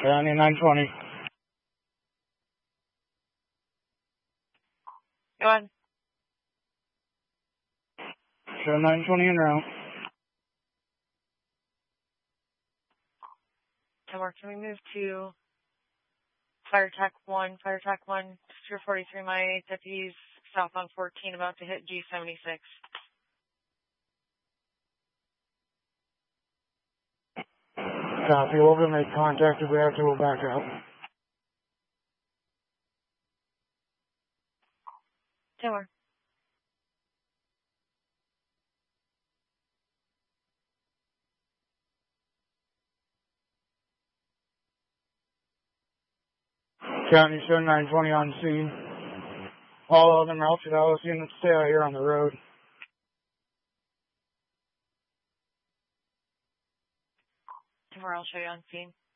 County 920. Go on. Show 920 en route. Tower, can we move to Fire Tac 1? Fire Tac 1, 243 my deputies southbound 14 about to hit G76. Copy. We're going to make contact. If we have to, we'll back out. Tower. County show 920 on scene. All other mounted Alice units stay out here on the road. Tower, I'll show you on scene.